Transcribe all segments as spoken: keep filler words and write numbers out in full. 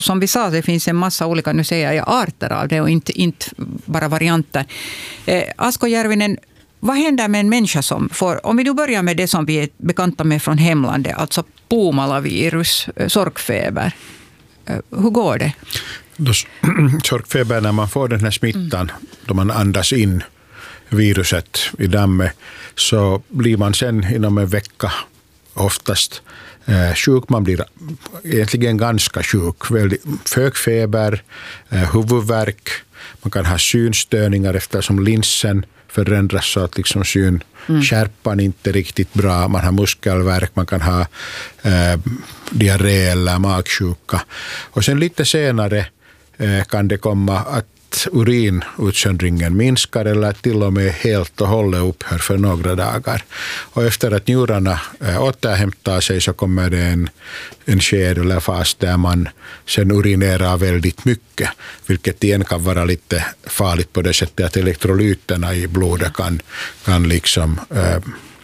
som vi sa, det finns en massa olika, nu säger jag, arter av det och inte, inte bara varianter. Eh, Asko Järvinen, vad händer med en människa som får, om vi nu börjar med det som vi är bekanta med från hemlandet, alltså Puumala-virus, sorkfeber. Hur går det? Då, sorkfeber, när man får den här smittan, mm. då man andas in viruset i dammet, så blir man sen inom en vecka oftast eh, sjuk. Man blir egentligen ganska sjuk. Väldigt hög feber, eh, huvudvärk, man kan ha synstörningar eftersom linsen förändras så att liksom synskärpan mm. inte är riktigt bra. Man har muskelvärk, man kan ha eh, diarré eller magsjuka. Och sen lite senare eh, kan det komma att urinutsöndringen minskar eller till och med helt och hållet upphör för några dagar. Och efter att njurarna äh, återhämtar sig så kommer det en, en skede eller fas där man sen urinerar väldigt mycket, vilket igen kan vara lite farligt på det sättet att elektrolyterna i blodet kan, kan liksom äh,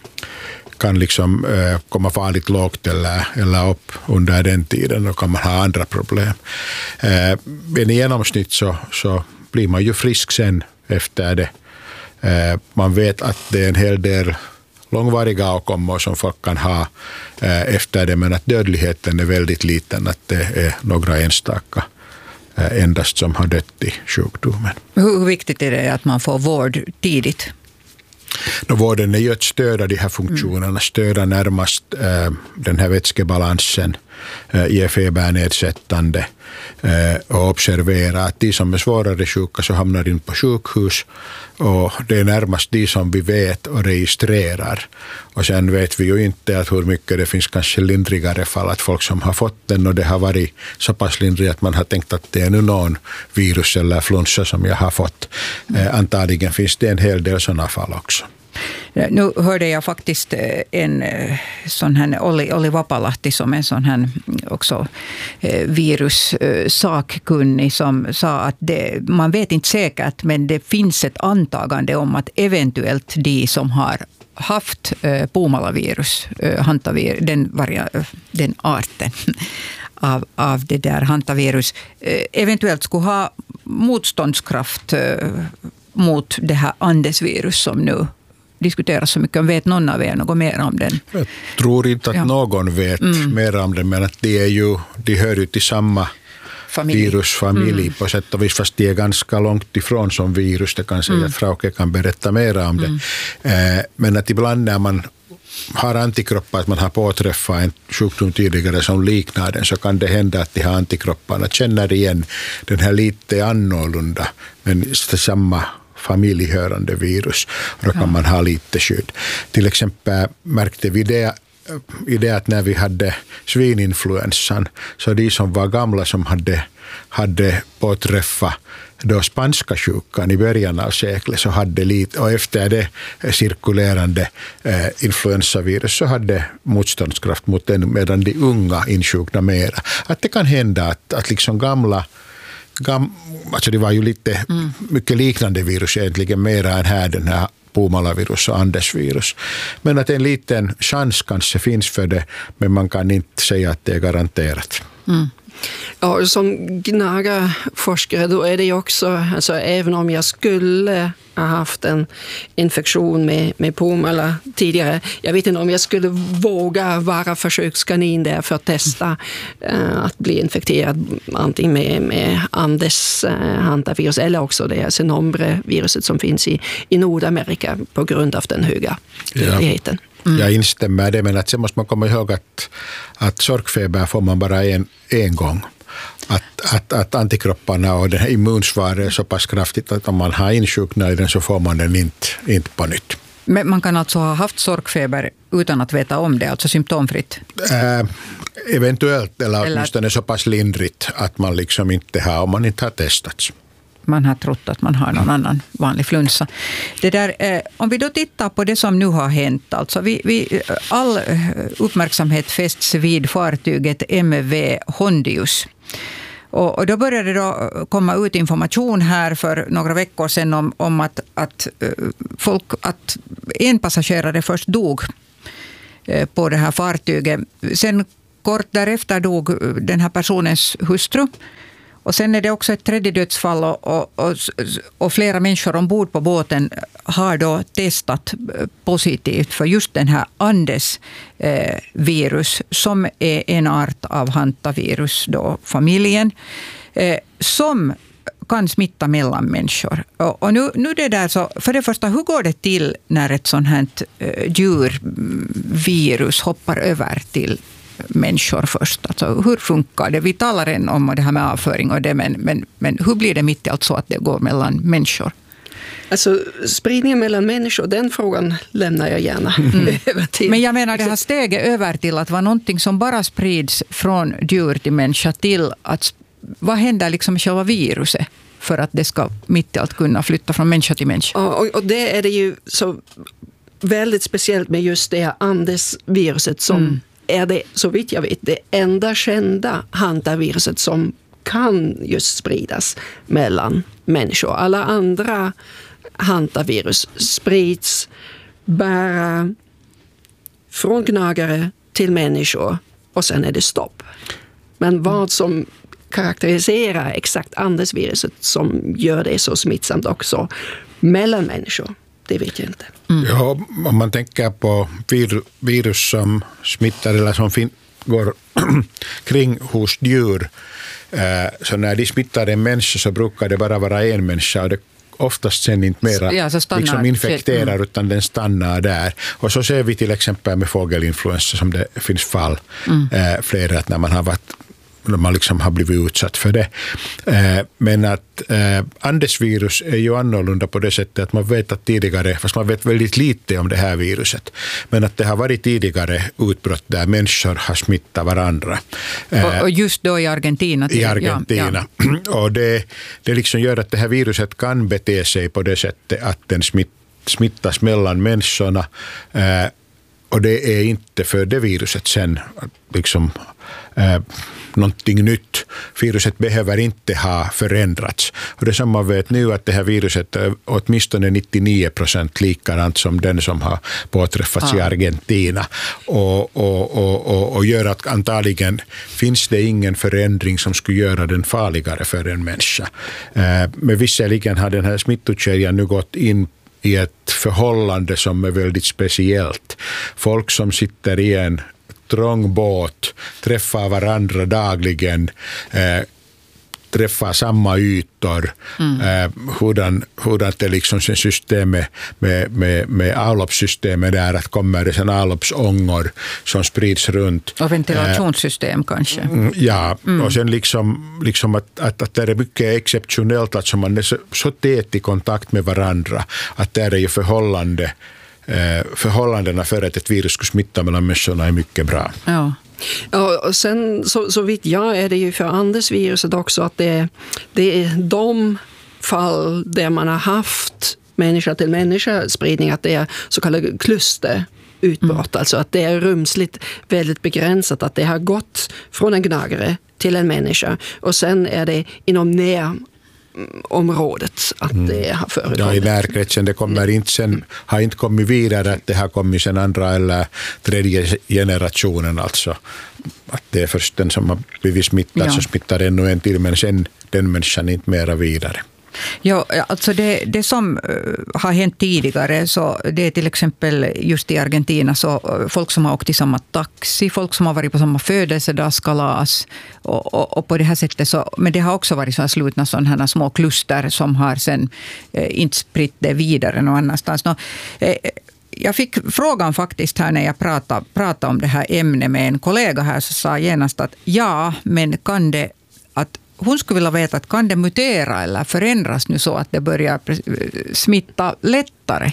kan liksom äh, komma farligt lågt eller, eller upp under den tiden, då kan man ha andra problem. Äh, men i genomsnitt så, så blir man ju frisk sen efter det. Eh, man vet att det är en hel del långvariga åkommor som folk kan ha eh, efter det, men att dödligheten är väldigt liten, att det är några enstaka eh, endast som har dött i sjukdomen. Hur viktigt är det att man får vård tidigt? No, vården är ju att stödja de här funktionerna, mm. stödja närmast äh, den här vätskebalansen, äh, ge febernedsättande äh, och observera att de som är svårare sjuka så hamnar in på sjukhus, och det är närmast de som vi vet och registrerar. Och sen vet vi ju inte att hur mycket det finns kanske lindrigare fall, att folk som har fått den och det har varit så pass lindrigt att man har tänkt att det är nu någon virus eller flunsa som jag har fått. Äh, antagligen finns det en hel del sådana fall också. Nu hörde jag faktiskt en sån här Olli, Olli Vapalahti som en sån här också virussakkunnig som sa att det, man vet inte säkert, men det finns ett antagande om att eventuellt de som har haft Puumala-virus, hantavirus, den, varia, den arten av, av det där hantavirus, eventuellt skulle ha motståndskraft mot det här Andesvirus som nu diskuteras så mycket. Vet någon av er något mer om den? Jag tror inte att ja. någon vet mm. mer om den, men att de, är ju, de hör ju till samma familj. virusfamilj mm. på sätt och vis, fast de är ganska långt ifrån som virus. Det kan säga mm. att Frauke kan berätta mer om det. Mm. Eh, men att ibland när man har antikroppar, att man har påträffat en sjukdom tidigare som liknar den, så kan det hända att de har antikropparna känner igen den här lite annorlunda, men samma familjhörande virus. Och då kan ja. man ha lite skydd. Till exempel märkte vi det i det att när vi hade svininfluensan, så de som var gamla som hade, hade påträffat då spanska sjukan i början av seklet, så hade lite, och efter det cirkulerande eh, influensavirus så hade motståndskraft mot den, medan de unga insjukna mera. Att det kan hända att, att liksom gamla Gam, alltså det var ju lite mm. mycket liknande virus egentligen, mera än här den här Puumala-virus och Andesvirus. Men att en liten chans kanske finns för det, men man kan inte säga att det är garanterat. Mm. Ja, som gnagarforskare då är det ju också, alltså även om jag skulle ha haft en infektion med, med Puumala tidigare, jag vet inte om jag skulle våga vara försökskanin där för att testa äh, att bli infekterad antingen med, med Andes äh, hantavirus eller också det Xenombre-viruset som finns i, i Nordamerika på grund av den höga dödligheten. Ja. Mm. Jag instämmer det, men att sen måste man komma ihåg att, att sorkfeber får man bara en, en gång. Att, att, att antikropparna och det här immunsvaret är så pass kraftigt att om man har insjuknat i den så får man den inte, inte på nytt. Men man kan alltså ha haft sorkfeber utan att veta om det, alltså symptomfritt? Äh, eventuellt, eller, eller åtminstone så pass lindrigt att man liksom inte har, om man inte har testats. Man har trott att man har någon annan vanlig flunsa. Det där, eh, om vi då tittar på det som nu har hänt, alltså vi, vi, all uppmärksamhet fästs vid fartyget M V Hondius. Och, och då började det då komma ut information här för några veckor sedan om, om att, att, folk, att en passagerare först dog på det här fartyget. Sen kort därefter dog den här personens hustru. Och sen är det också ett tredje dödsfall och, och, och, och flera människor ombord på båten har då testat positivt för just den här Andes eh, virus som är en art av hantavirus då familjen eh, som kan smitta mellan människor. Och, och nu, nu det där så, för det första, hur går det till när ett sånt här eh, djurvirus hoppar över till människor först? Alltså, hur funkar det? Vi talar än om det här med avföring och det, men, men, men hur blir det mitt i allt så att det går mellan människor? Alltså spridningen mellan människor, den frågan lämnar jag gärna mm. över till. Men jag menar det här steget över till att vara någonting som bara sprids från djur till människa till att vad händer liksom med själva viruset för att det ska mitt i allt kunna flytta från människa till människa? Och, och, och det är det ju så väldigt speciellt med just det här Andes-viruset som mm. är det, så vitt jag vet, det enda kända hantaviruset som kan just spridas mellan människor. Alla andra hantavirus sprids bara från gnagare till människor och sen är det stopp. Men vad som karaktäriserar exakt Andesviruset som gör det så smittsamt också mellan människor, det vet jag inte. Mm. Ja, om man tänker på vir, virus som smittar eller som fin, går kring hos djur, eh, så när de smittar en människa så brukar det bara vara en människa och det oftast sen inte mera ja, liksom infekterar mm. utan den stannar där. Och så ser vi till exempel med fågelinfluensa som det finns fall mm. eh, flera att när man har varit när man liksom har blivit utsatt för det. Eh, men att eh, Andesvirus är ju annorlunda på det sättet att man vet att tidigare, fast man vet väldigt lite om det här viruset, men att det har varit tidigare utbrott där människor har smittat varandra. Eh, och, och just då i Argentina. Till, I Argentina. Ja, ja. Och det, det liksom gör att det här viruset kan bete sig på det sättet att den smitt, smittas mellan människorna. Eh, och det är inte för det viruset sen liksom eh, någonting nytt. Viruset behöver inte ha förändrats. Och det som man vet nu att det här viruset är åtminstone nittionio procent likadant som den som har påträffats ah. i Argentina. Och, och, och, och, och gör att antagligen finns det ingen förändring som skulle göra den farligare för en människa. Eh, men visserligen har den här smittokedjan nu gått in i ett förhållande som är väldigt speciellt. Folk som sitter i en trång båt, träffar varandra dagligen, eh, träffar samma ytor, mm. eh, hurdan, hurdan det liksom sen systemet med, med, med avloppssystemet där att kommer det sen avloppsångor som sprids runt. Och ventilationssystem eh, kanske. Ja, mm. och sen liksom, liksom att, att, att det är mycket exceptionellt att man är så, så tät i kontakt med varandra att det är ju förhållande förhållandena för att ett virus skulle smitta mellan människorna är mycket bra. Ja. Ja, och sen så, så vitt jag är det ju för Andesviruset också att det, det är de fall där man har haft människa till människa spridning, att det är så kallade klusterutbrott, mm. alltså att det är rumsligt väldigt begränsat, att det har gått från en gnagare till en människa och sen är det inom ner området att mm. det har förekommit. Ja, i närkretsen. Det kommer inte sen, har inte kommit vidare att det har kommit sen andra eller tredje generationen alltså. Att det är först den som har blivit smittad ja. så smittar ännu en till, men sen den människan inte mera vidare. Ja, alltså det, det som har hänt tidigare, så det är till exempel just i Argentina så folk som har åkt i samma taxi, folk som har varit på samma födelsedagskalas och, och, och på det här sättet så, men det har också varit så här slutna sådana här små kluster som har sen eh, inte spritt det vidare någon annanstans. Nå, eh, jag fick frågan faktiskt här när jag pratade, pratade om det här ämnet med en kollega här, så sa genast att ja, men kan det att hon skulle vilja veta att kan det mutera eller förändras nu så att det börjar smitta lättare?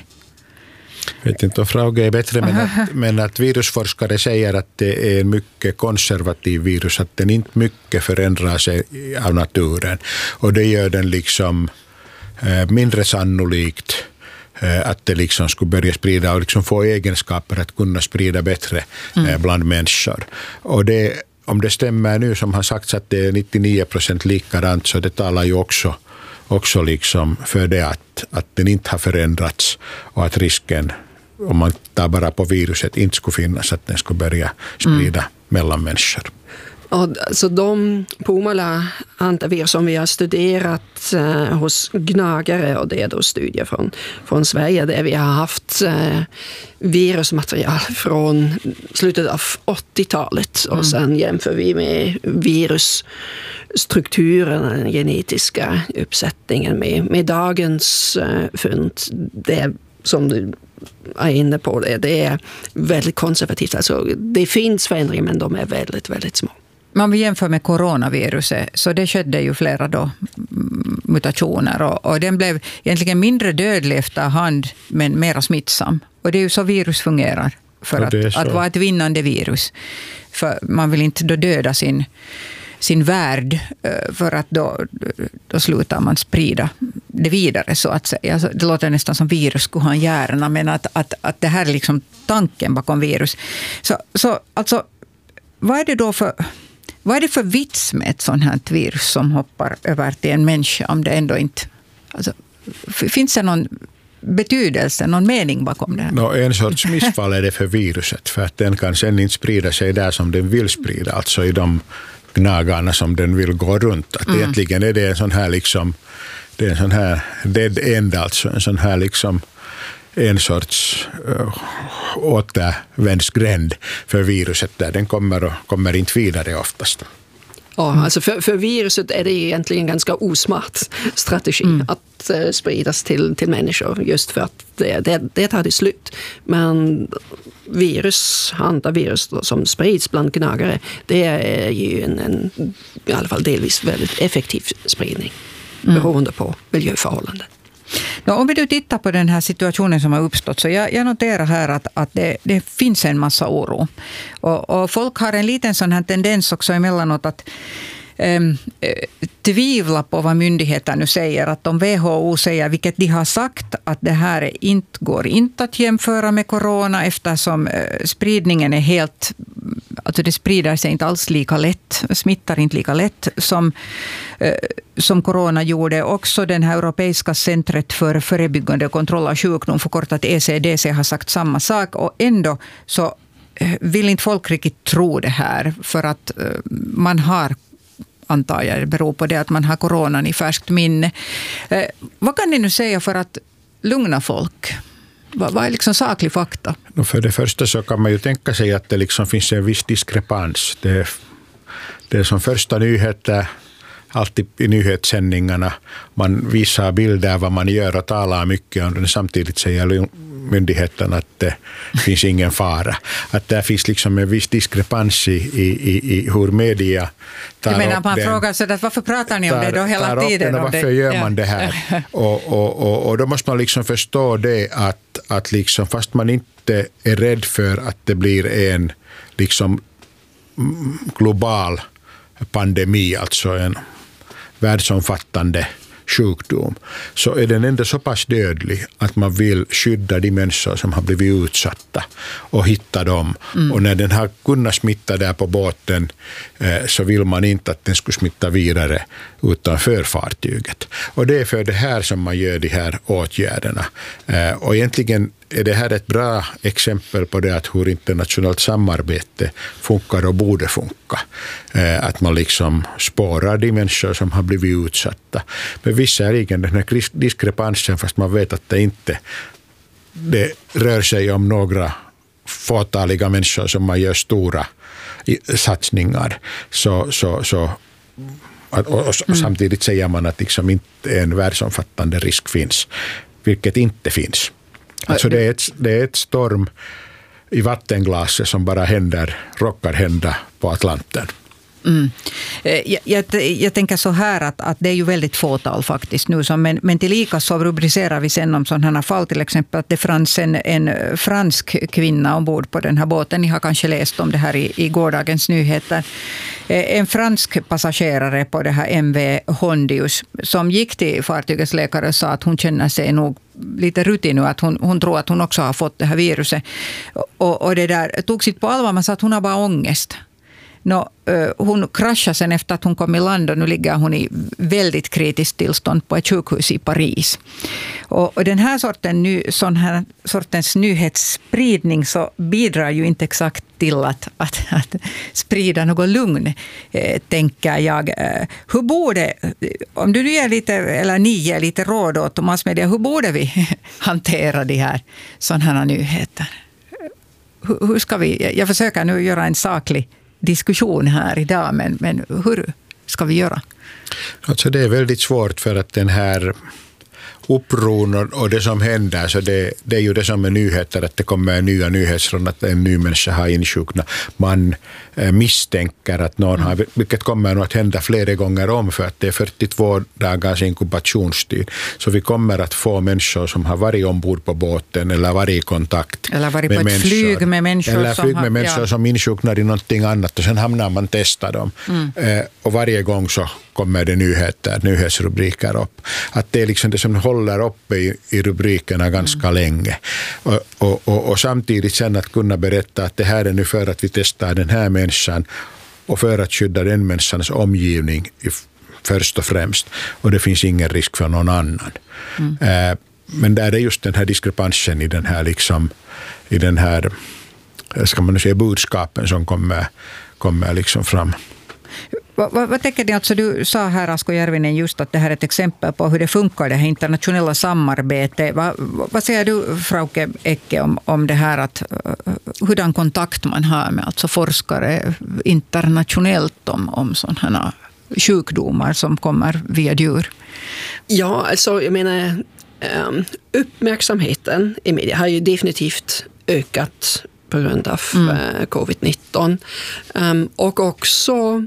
Jag vet inte om frågan är bättre, men att, men att virusforskare säger att det är en mycket konservativ virus, att den inte mycket förändrar sig av naturen. Och det gör den liksom eh, mindre sannolikt eh, att det liksom skulle börja sprida och liksom få egenskaper att kunna sprida bättre eh, mm. bland människor. Och det om det stämmer nu som har sagts att det är nittionio procent likadant, så det talar ju också, också liksom för det att, att den inte har förändrats och att risken om man tar bara på viruset, inte skulle finnas att den skulle börja sprida mm. mellan människor. Alltså de Puumala-hantavirus som vi har studerat eh, hos gnagare, och det är då studier från, från Sverige där vi har haft eh, virusmaterial från slutet av åttiotalet och mm. sen jämför vi med virusstrukturen, den genetiska uppsättningen med, med dagens eh, fund. Det som du är inne på, det, det är väldigt konservativt. Alltså, det finns förändringar men de är väldigt, väldigt små. Man vill jämföra med coronaviruset, så det skedde ju flera då mutationer och, och den blev egentligen mindre dödlig efterhand men mer smittsam. Och det är ju så virus fungerar för att, att vara ett vinnande virus. För man vill inte då döda sin, sin värld för att då, då slutar man sprida det vidare så att säga. Alltså, det låter nästan som virus skulle ha en hjärna, men att, att, att det här är liksom tanken bakom virus. Så, så alltså, vad är det då för... Vad är det för vits med ett sånt här virus som hoppar över till en människa om det ändå inte... Alltså, finns det någon betydelse, någon mening bakom det här? No, en sorts missfall är det för viruset, för att den kan sen inte sprida sig där som den vill sprida, alltså i de gnagarna som den vill gå runt. Att mm. egentligen är det en sån här liksom, det är en sån här dead end, alltså en sån här liksom en sorts uh, återvändsgränd för viruset där den kommer och kommer inte vidare oftast. Ja, alltså för, för viruset är det egentligen en ganska osmart strategi mm. att uh, spridas till, till människor just för att det, det, det tar det slut. Men virus, hantavirus som sprids bland gnagare, det är ju en, en i alla fall delvis väldigt effektiv spridning mm. beroende på miljöförhållanden. Ja, om vi då tittar på den här situationen som har uppstått, så jag, jag noterar här att, att det, det finns en massa oro. Och, och folk har en liten sån här tendens också emellanåt att ähm, tvivla på vad myndigheter nu säger. Att om W H O säger, vilket de har sagt, att det här inte går inte att jämföra med corona eftersom äh, spridningen är helt... Alltså det sprider sig inte alls lika lätt, smittar inte lika lätt som, eh, som corona gjorde. Också den här Europeiska centret för förebyggande och kontroll av sjukdom, förkortat E C D C, har sagt samma sak. Och ändå så eh, vill inte folk riktigt tro det här, för att eh, man har, antar jag, det beror på det att man har coronan i färskt minne. Eh, vad kan ni nu säga för att lugna folk? Vad är liksom saklig fakta? För det första så kan man ju tänka sig att det liksom finns en viss diskrepans. Det är, det är som första nyheter, alltid i nyhetssändningarna. Man visar bilder vad man gör och talar mycket om det. Samtidigt säger myndigheten att det finns ingen fara. Att det finns liksom en viss diskrepans i, i, i hur media tar upp. Du menar, man frågar sig att varför pratar ni om tar, det då hela tiden? Varför det? Gör man det här? och, och, och, och då måste man liksom förstå det att, att liksom, fast man inte är rädd för att det blir en liksom global pandemi, alltså en världsomfattande sjukdom, så är den ändå så pass dödlig att man vill skydda de människor som har blivit utsatta och hitta dem. Mm. Och när den har kunnat smitta där på båten eh, så vill man inte att den skulle smitta vidare utanför fartyget. Och det är för det här som man gör de här åtgärderna. Eh, och egentligen är det här ett bra exempel på det att hur internationellt samarbete funkar och borde funka. Eh, att man liksom spårar de människor som har blivit utsatta. Men vissa är igen den här diskrepansen, fast man vet att det inte det rör sig om några fåtaliga människor som man gör stora satsningar. Så, så, så, och, och, och mm. samtidigt säger man att liksom inte en världsomfattande risk finns, vilket inte finns. Alltså det är ett, det är ett storm i vattenglaset som bara händer, råkar hända på Atlanten. Mm. Jag, jag, jag tänker så här att, att det är ju väldigt fåtal faktiskt nu, som, men, men tillika så rubricerar vi sen om sådana här fall, till exempel att det fanns en, en fransk kvinna ombord på den här båten. Ni har kanske läst om det här i, i gårdagens nyheter. En fransk passagerare på det här M V Hondius som gick till fartygets läkare och sa att hon känner sig nog lite rutin nu, att hon, hon tror att hon också har fått det här viruset. Och, och det där tog sitt på allvar, man sa att hon har bara ångest. No, hon kraschade sen efter att hon kom i land och nu ligger hon i väldigt kritiskt tillstånd på ett sjukhus i Paris. Och, och den här, sorten, ny, sån här sortens nyhetsspridning så bidrar ju inte exakt till att, att, att sprida något lugn, eh, tänker jag. Eh, hur borde, om du ger lite, eller ni ger lite råd åt massmedia, hur borde vi hantera de här sådana här nyheter? Hur, hur ska vi, jag försöker nu göra en saklig diskussion här idag, men, men hur ska vi göra? Alltså det är väldigt svårt för att den här uppror och det som händer, så det, det är ju det som är nyheter, att det kommer nya nyheter att en ny människa har insjuknat. Man eh, misstänker att någon har, vilket kommer nog att hända flera gånger om för att det är fyrtiotvå dagars inkubationstid. Så vi kommer att få människor som har varit ombord på båten eller varit i kontakt eller varit med på ett människor. flyg med människor eller flyg som, med människor ja. som insjuknar i någonting annat och sen hamnar man testa dem. Mm. Eh, och varje gång så kommer det nyheter, nyhetsrubriker upp. Att det är liksom det som håller uppe i, i rubrikerna ganska mm. länge. Och, och, och, och samtidigt sen att kunna berätta att det här är nu för att vi testar den här människan och för att skydda den människans omgivning i, först och främst. Och det finns ingen risk för någon annan. Mm. Eh, men där är just den här diskrepansen i den här liksom, i den här, ska man säga, budskapen som kommer, kommer liksom fram. Vad, vad, vad tänker ni? Alltså, du sa här, Asko Järvinen, just att det här är ett exempel på hur det funkar, det här internationella samarbetet. Vad, vad säger du, Frauke Ecke, om, om det här att hurdan kontakt man har med alltså forskare internationellt om, om sådana sjukdomar som kommer via djur? Ja, alltså jag menar, uppmärksamheten i media har ju definitivt ökat på grund av mm. covid nitton. Um, och också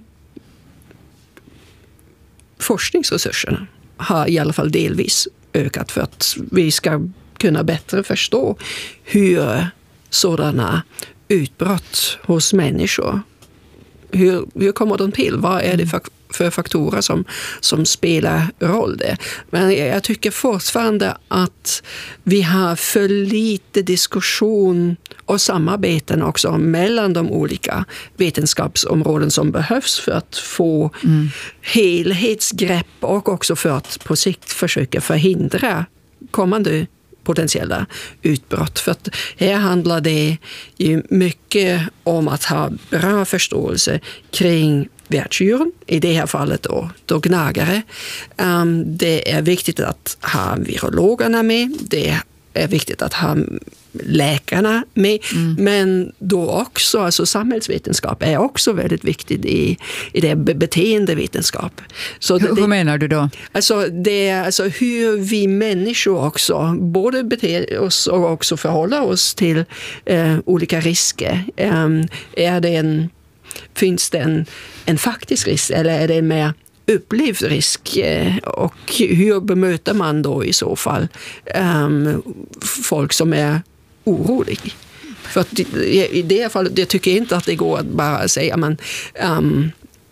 forskningsresurserna har i alla fall delvis ökat för att vi ska kunna bättre förstå hur sådana utbrott hos människor, hur, hur kommer de till? Vad är det för, för faktorer som, som spelar roll där? Men jag tycker fortfarande att vi har för lite diskussion och samarbeten också mellan de olika vetenskapsområden som behövs för att få mm. helhetsgrepp och också för att på sikt försöka förhindra kommande potentiella utbrott. För att här handlar det ju mycket om att ha bra förståelse kring världsdjuren, i det här fallet då, då gnagare. Um, det är viktigt att ha virologerna med, det är viktigt att ha läkarna med, mm. men då också, alltså samhällsvetenskap är också väldigt viktigt i, i det beteendevetenskap. Så hur, det, hur menar du då? Alltså, det är alltså hur vi människor också både beter oss och också förhåller oss till eh, olika risker. Um, är det en, finns det en, en faktisk risk eller är det en mer upplevd risk, och hur bemöter man då i så fall um, folk som är oroliga? För att i det fallet, jag tycker inte att det går att bara säga men, um,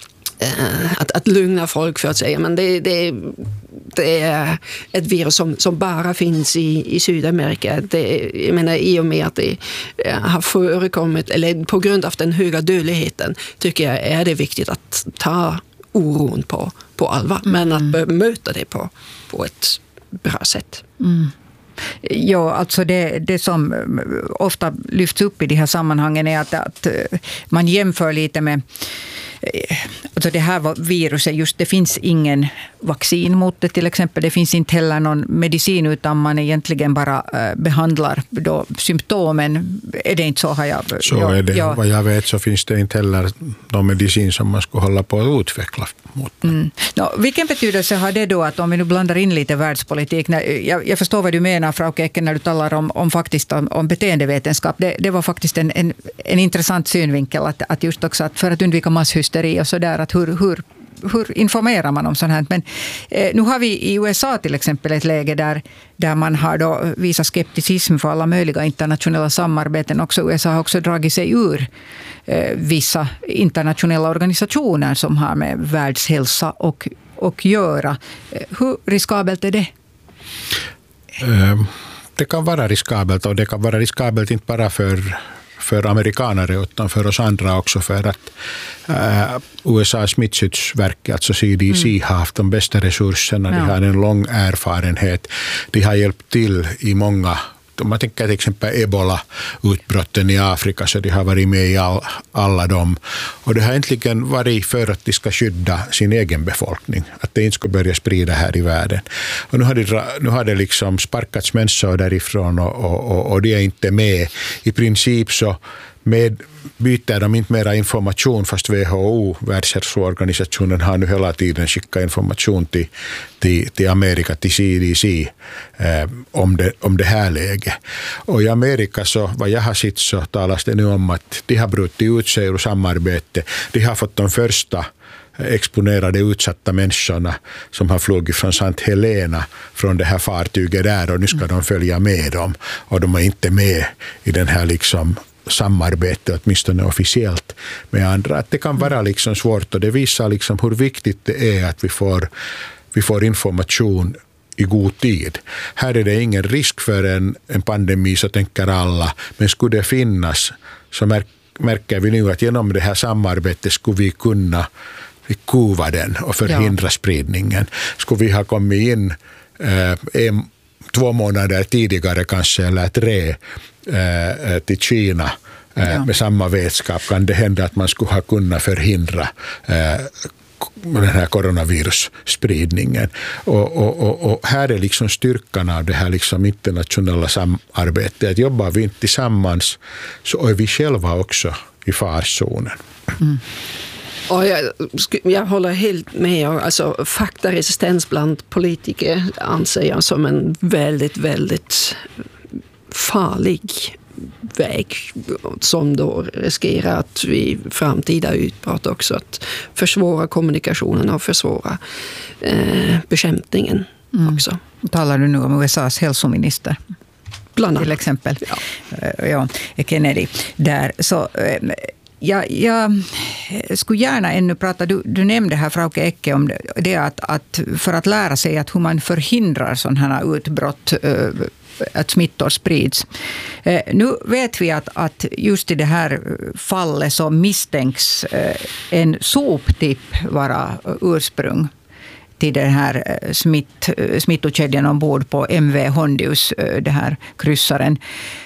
uh, att, att lugna folk för att säga men det, det, det är ett virus som, som bara finns i, i Sydamerika. Det, jag menar, i och med att det har förekommit, eller på grund av den höga dödligheten, tycker jag är det viktigt att ta oron på, på allvar, men att bemöta det på, på ett bra sätt. Mm. Ja, alltså det, det som ofta lyfts upp i de här sammanhangen är att, att man jämför lite med alltså det här viruset, just det finns ingen vaccin mot det till exempel, det finns inte heller någon medicin utan man egentligen bara behandlar då symptomen. Är det inte så? Har jag, så ja, är det. Ja. Vad jag vet så finns det inte heller någon medicin som man skulle hålla på att utveckla mot det. Mm. No, vilken betydelse har det då att om vi nu blandar in lite världspolitik, när, jag, jag förstår vad du menar, Frauke Ecke, när du talar om, om, faktiskt om, om beteendevetenskap. Det, det var faktiskt en, en, en intressant synvinkel att, att just också att för att undvika masshysteri och sådär, att hur, hur, hur informerar man om sånt här? Men eh, nu har vi i U S A till exempel ett läge där, där man har då visat skepticism för alla möjliga internationella samarbeten. Också U S A har också dragit sig ur eh, vissa internationella organisationer som har med världshälsa och, och göra. Hur riskabelt är det? Um. Det kan vara riskabelt och det kan vara riskabelt inte bara för, för amerikanare utan för oss andra också, för att uh, U S A smittskyddsverket, alltså C D C, mm. har haft de bästa resurserna, ja. De har en lång erfarenhet, de har hjälpt till i många. Om man tänker till exempel Ebola-utbrotten i Afrika, så de har varit med i all, alla dem. Och det har egentligen varit för att de ska skydda sin egen befolkning. Att det inte ska börja sprida här i världen. Och nu har det, nu har det liksom sparkats människor därifrån och, och, och, och de är inte med. I princip så med byter de inte mera information, fast W H O, Världshälsoorganisationen, har nu hela tiden skickat information till, till, till Amerika, till C D C eh, om, det, om det här läget. Och i Amerika, så vad jag har sett, så talas det nu om att de har brutit ut sig ur samarbete. De har fått de första exponerade utsatta människorna som har flugit från Sankt Helena från det här fartyget där, och nu ska de följa med dem. Och de är inte med i den här liksom samarbete, åtminstone officiellt, med andra. Att det kan vara liksom svårt, och det visar liksom hur viktigt det är att vi får, vi får information i god tid. Här är det ingen risk för en, en pandemi, så tänker alla, men skulle det finnas, så märk, märker vi nu att genom det här samarbetet skulle vi kunna kuva den och förhindra ja. spridningen. Skulle vi ha kommit in eh, en, två månader tidigare kanske, eller tre, eh, till Kina eh, ja. med samma vetskap, kan det hända att man skulle ha kunnat förhindra eh, den här coronavirusspridningen. Och, och, och, och här är liksom styrkan av det här liksom internationella samarbetet. Att jobbar vi inte tillsammans, så är vi själva också i farzonen. Mm. Och jag, jag håller helt med. Alltså, faktaresistens bland politiker anser jag som en väldigt, väldigt farlig väg, som då riskerar att vid framtida utbrott också att försvåra kommunikationen och försvåra eh, bekämpningen mm. också. Talar du nu om U S A:s hälsominister? Bland annat. Till exempel. Ja. Ja, Kennedy. Där, så... Jag, jag skulle gärna ännu prata, du, du nämnde här, Frauke Ecke, om det, det att, att för att lära sig att hur man förhindrar sådana här utbrott, att smittor sprids. Nu vet vi att, att just i det här fallet så misstänks en soptipp vara ursprung till den här smitt, smittokedjan ombord på M V Hondius, det här kryssaren.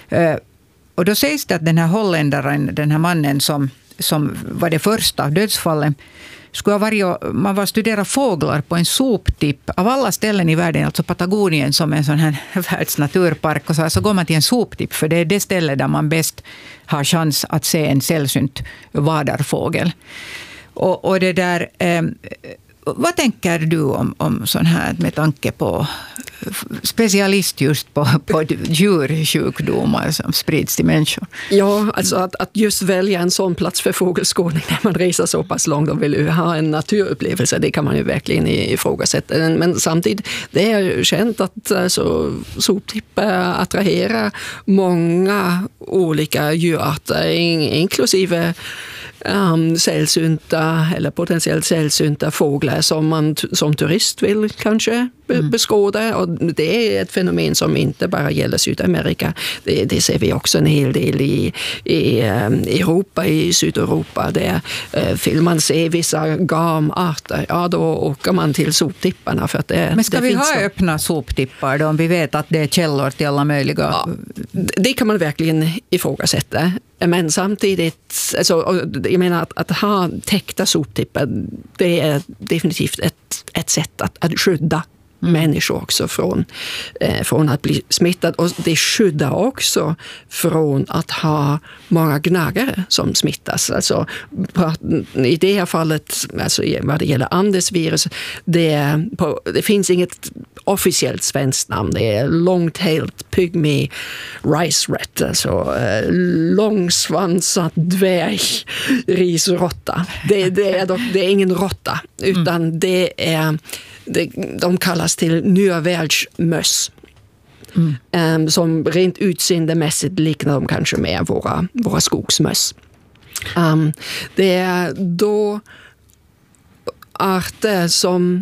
Och då sägs det att den här holländaren, den här mannen som, som var det första av dödsfallen, skulle ha varit, man var studerat fåglar på en soptipp av alla ställen i världen, alltså Patagonien som en sån här världsnaturpark, och så, så går man till en soptipp, för det är det ställe där man bäst har chans att se en sällsynt vadarfågel. Och, och det där... Eh, vad tänker du om, om sån här, med tanke på specialist just på, på djursjukdomar som sprids till människor? Ja, alltså att, att just välja en sån plats för fågelskådning när man reser så pass långt och vill ha en naturupplevelse, det kan man ju verkligen ifrågasätta. Men samtidigt, det är ju känt att alltså, soptippar attraherar många olika djurarter, inklusive Um, sällsynta eller potentiellt sällsynta fåglar som man som turist vill kanske be- mm. beskåda. Och det är ett fenomen som inte bara gäller Sydamerika. Det, det ser vi också en hel del i, i um, Europa, i Sydeuropa. Där uh, vill man se vissa gamarter, ja då åker man till soptipparna. För att det, Men ska det vi finns ha då öppna soptippar då, om vi vet att det är källor till alla möjliga? Ja, det kan man verkligen ifrågasätta. Men samtidigt, alltså, jag menar att, att ha täckta soptippar, det är definitivt ett, ett sätt att, att skydda mm. människor också från, eh, från att bli smittad. Och det skyddar också från att ha många gnagare som smittas. Alltså, i det här fallet, alltså, vad det gäller Andesvirus, det, på, det finns inget officiellt svenskt namn. Det är long-tailed pygmy rice rat, alltså eh, långsvansat dvärgrisrotta. Det, det, är dock, det är ingen råtta, utan mm. det är, det, de kallas till nyrvärldsmöss. Mm. Um, som rent utseendemässigt liknar de kanske med våra, våra skogsmöss. Um, det är då arter som,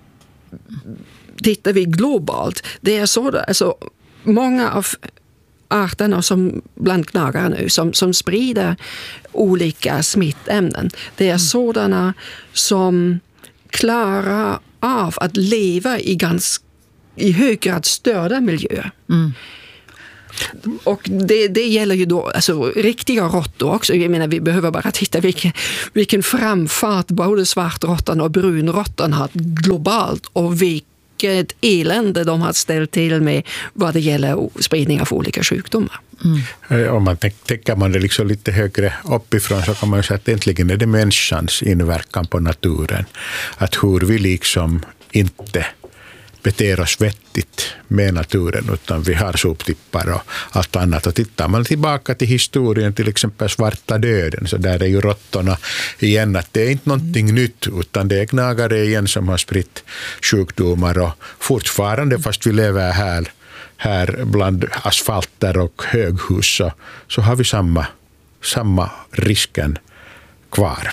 tittar vi globalt, det är så där, alltså många av arterna som bland gnagare nu som, som sprider olika smittämnen. Det är mm. sådana som klarar av att leva i ganska i hög grad störda miljöer. Mm. Och det, det gäller ju då alltså, riktiga råttor också. Jag menar, vi behöver bara titta vilken, vilken framfart både svartråttan och brunråttan har globalt och vilket elände de har ställt till med vad det gäller spridning av olika sjukdomar. Mm. Om man tänker man det liksom lite högre uppifrån så kan man ju säga att egentligen är det människans inverkan på naturen. Att hur vi liksom inte beter oss vettigt med naturen utan vi har soptippar och allt annat. Och tittar man tillbaka till historien, till exempel svarta döden, så där är ju råttorna igen att det är inte någonting mm. nytt utan det är gnagare igen som har spritt sjukdomar och fortfarande fast vi lever här, här bland asfalter och höghus så, så har vi samma, samma risken kvar.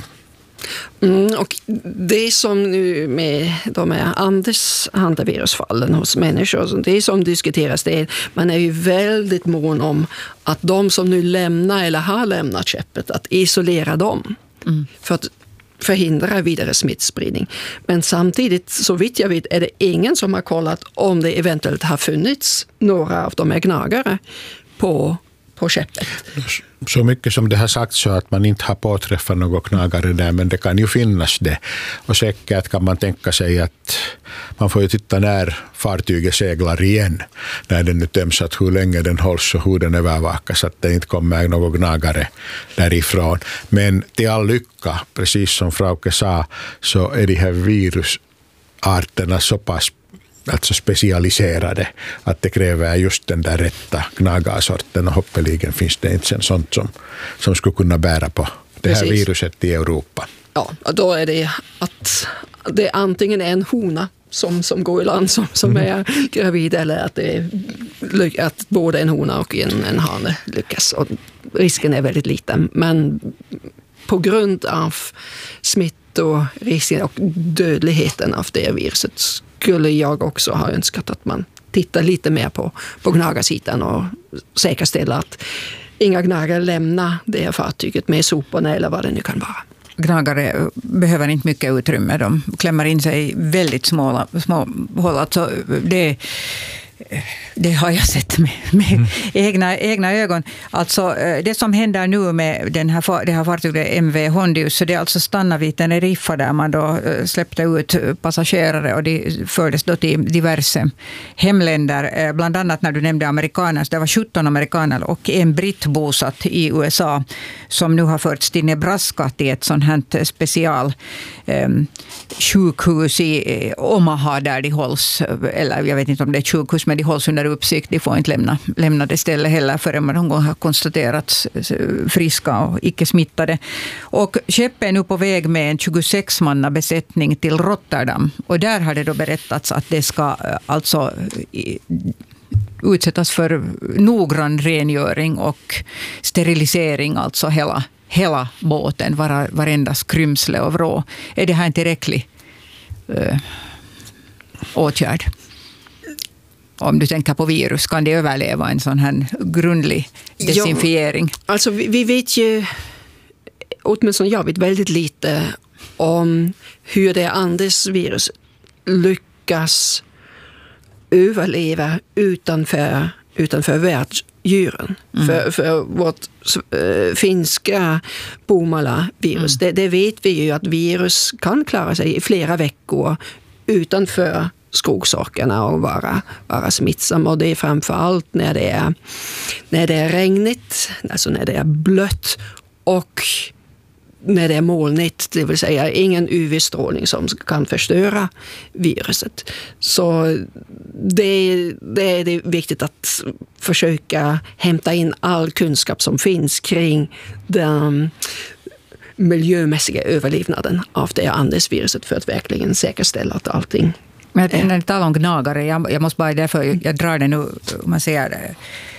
Mm, och det som nu med de här Andes hantavirusfallen hos människor, det som diskuteras det är man är ju väldigt mån om att de som nu lämnar eller har lämnat skeppet att isolera dem mm. för att förhindra vidare smittspridning. Men samtidigt så vitt jag vet är det ingen som har kollat om det eventuellt har funnits några av de här gnagare på på skeppet. Så mycket som det har sagt så att man inte har påträffat några knagare där, men det kan ju finnas det. Och säkert kan man tänka sig att man får ju titta när fartyget seglar igen, när den nu töms, att hur länge den hålls och hur den övervakas, att det inte kommer några gnagare därifrån. Men till all lycka, precis som Frauke sa, så är de här virusarterna så pass alltså specialiserade att det kräver just den där rätta gnagarsorten och hoppeligen finns det inte en sånt som, som skulle kunna bära på det här Precis. viruset i Europa. Ja, och då är det att det är antingen en hona som, som går i land som, som mm. är gravid eller att, det är, att både en hona och en, en hane lyckas. Och risken är väldigt liten, men på grund av smittorisken och dödligheten av det viruset skulle jag också ha önskat att man tittar lite mer på, på gnagarsidan och säkerställa att inga gnagare lämnar det här fartyget med soporna eller vad det nu kan vara. Gnagare behöver inte mycket utrymme. De klämmer in sig i väldigt små, små håll. Alltså det, det har jag sett med, med mm. egna, egna ögon. Alltså det som händer nu med den här, det här fartyget M V Hondius, så det alltså stannar vid Teneriffa där man då släppte ut passagerare och de fördes då till diverse hemländer. Bland annat när du nämnde amerikaner, så det var sjutton amerikaner och en britt bosatt i U S A som nu har förts till Nebraska till ett sånt här special eh, sjukhus i Omaha där de hålls, eller jag vet inte om det är ett sjukhus, men de hålls under uppsikt. De får inte lämna, lämna det stället heller förrän man någon gång har konstaterats friska och icke smittade. Och skeppet är nu på väg med en tjugosex manna besättning till Rotterdam. Och där har det då berättats att det ska alltså utsättas för noggrann rengöring och sterilisering, alltså hela, hela båten, var, varenda skrymsle och vrå. Är det här en tillräcklig uh, åtgärd? Om du tänker på virus, kan det överleva en sån här grundlig desinfiering? Ja, alltså vi, vi vet ju, åtminstone jag vet väldigt lite om hur det Andes virus lyckas överleva utanför, utanför världsdjuren. Mm. För, för vårt äh, finska Puumala-virus, mm. det, det vet vi ju att virus kan klara sig i flera veckor utanför skogsorkarna och vara, vara smittsam, och det är framförallt när det är, när det är regnigt, alltså när det är blött och när det är molnigt, det vill säga ingen U V-strålning som kan förstöra viruset. Så det, det är det viktigt att försöka hämta in all kunskap som finns kring den miljömässiga överlevnaden av det Andesviruset för att verkligen säkerställa att allting. Men när det talar om gnagare, jag, jag måste bara därför, jag drar det nu, om man säger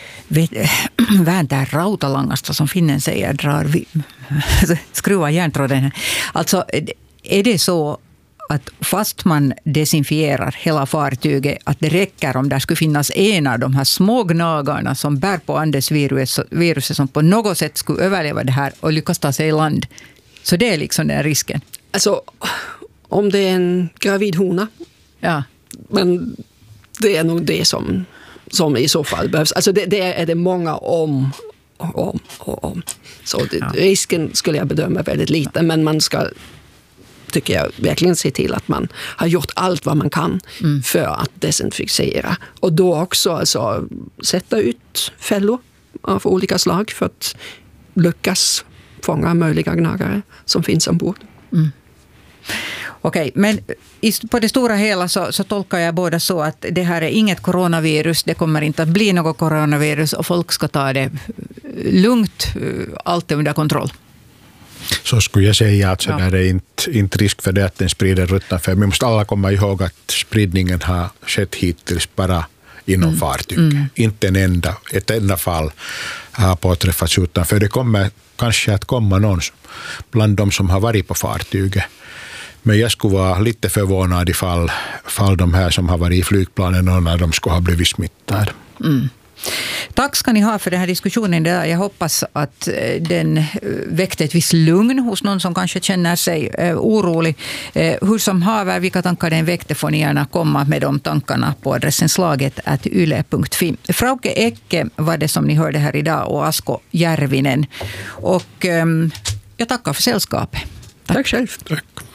vääntää rautalangasta som finnen säger, drar vi, skruva järntråden. Alltså är det så att fast man desinfierar hela fartyget, att det räcker om det skulle finnas en av de här små gnagarna som bär på Andes-viruset som på något sätt skulle överleva det här och lyckas ta sig i land. Så det är liksom den risken. Alltså, om det är en gravid hona. Ja. Men det är nog det som, som i så fall behövs. Alltså det, det är det många om och om och om. Så det, ja. Risken skulle jag bedöma väldigt liten, men man ska, tycker jag, verkligen se till att man har gjort allt vad man kan mm. för att desinficera. Och då också alltså, sätta ut fällor av olika slag för att lyckas fånga möjliga gnagare som finns ombord. Mm. Okej, men på det stora hela så, så tolkar jag båda så att det här är inget coronavirus, det kommer inte att bli något coronavirus och folk ska ta det lugnt, allt är under kontroll. Så skulle jag säga att så ja. där är inte, inte risk för det att den sprider utanför. Vi måste alla komma ihåg att spridningen har skett hittills bara inom mm. fartyg. Mm. Inte en enda, ett enda fall har påträffats utanför. Det kommer kanske att komma någon bland de som har varit på fartyget. Men jag skulle vara lite förvånad ifall, ifall de här som har varit i flygplanen, någon av dem skulle ha blivit smittade. Mm. Tack ska ni ha för den här diskussionen. Jag hoppas att den väckte ett visst lugn hos någon som kanske känner sig orolig. Hur som haver, vilka tankar den väckte får ni gärna komma med de tankarna på adressen slaget at yle punkt fi. Frauke Ecke var det som ni hörde här idag och Asko Järvinen. Och jag tackar för sällskapet. Tack, Tack själv. Tack.